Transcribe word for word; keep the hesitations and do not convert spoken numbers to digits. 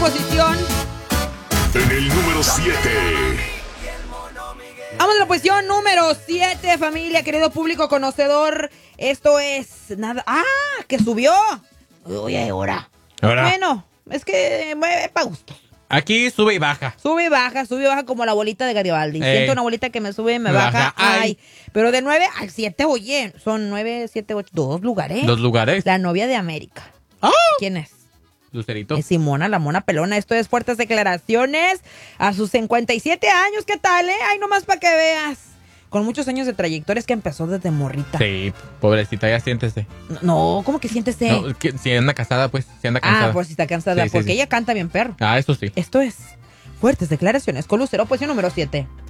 posición. En el número siete. Vamos a la posición número siete, familia, querido público conocedor. Esto es nada. ¡Ah! ¡Que subió! Uy, ahora. Ahora. Bueno, es que mueve para gusto. Aquí sube y baja. Sube y baja, sube y baja como la bolita de Garibaldi. Ey. Siento una bolita que me sube y me baja. Baja. Ay. Ay. Pero de nueve al siete, oye, son nueve, siete, ocho, dos lugares. Dos lugares. La novia de América. ¡Ah! ¿Quién es? Lucerito. Es Simona, la mona pelona. Esto es Fuertes Declaraciones a sus cincuenta y siete años. ¿Qué tal, eh? Ay, nomás para que veas. Con muchos años de trayectoria, es que empezó desde morrita. Sí, pobrecita, ya siéntese. No, ¿cómo que siéntese? No, que, si anda casada, pues, si anda cansada. Ah, pues si está cansada, Sí, sí, porque sí. ella canta bien perro. Ah, eso sí. Esto es Fuertes Declaraciones con Lucero, posición número siete.